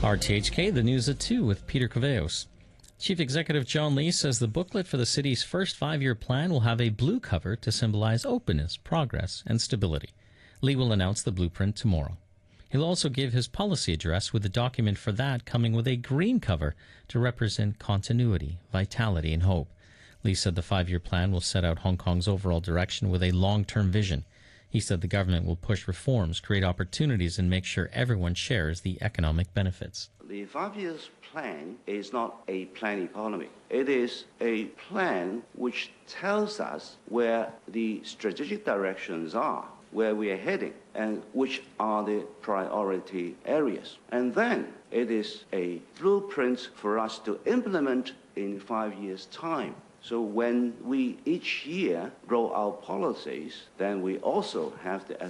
RTHK, the news at 2 with Peter Caveos. Chief Executive John Lee says the booklet for the city's first 5-year plan will have a blue cover to symbolize openness, progress, and stability. Lee will announce the blueprint tomorrow. He'll also give his policy address, with the document for that coming with a green cover to represent continuity, vitality, and hope. Lee said the 5-year plan will set out Hong Kong's overall direction with a long-term vision. He said the government will push reforms, create opportunities, and make sure everyone shares the economic benefits. The 5-year plan is not a planned economy. It is a plan which tells us where the strategic directions are, where we are heading, and which are the priority areas. And then it is a blueprint for us to implement in 5 years' time. So when we each year roll out policies, then we also have the